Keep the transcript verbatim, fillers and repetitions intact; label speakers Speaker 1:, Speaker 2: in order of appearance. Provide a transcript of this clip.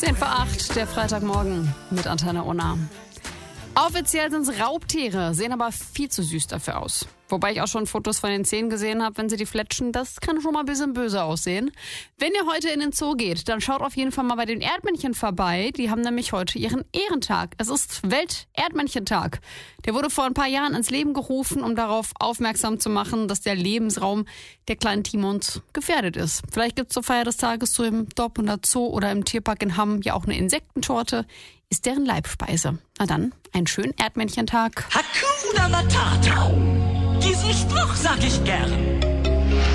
Speaker 1: zehn vor acht, der Freitagmorgen mit Antenne Unna. Offiziell sind es Raubtiere, sehen aber viel zu süß dafür aus. Wobei ich auch schon Fotos von den Zähnen gesehen habe, wenn sie die fletschen. Das kann schon mal ein bisschen böse aussehen. Wenn ihr heute in den Zoo geht, dann schaut auf jeden Fall mal bei den Erdmännchen vorbei. Die haben nämlich heute ihren Ehrentag. Es ist Welt-Erdmännchentag. Der wurde vor ein paar Jahren ins Leben gerufen, um darauf aufmerksam zu machen, dass der Lebensraum der kleinen Timons gefährdet ist. Vielleicht gibt es zur Feier des Tages so im Dortmunder Zoo oder im Tierpark in Hamm ja auch eine Insektentorte. Ist deren Leibspeise. Na dann, einen schönen Erdmännchentag.
Speaker 2: Hakuna Matata. Diesen Spruch sag ich gern.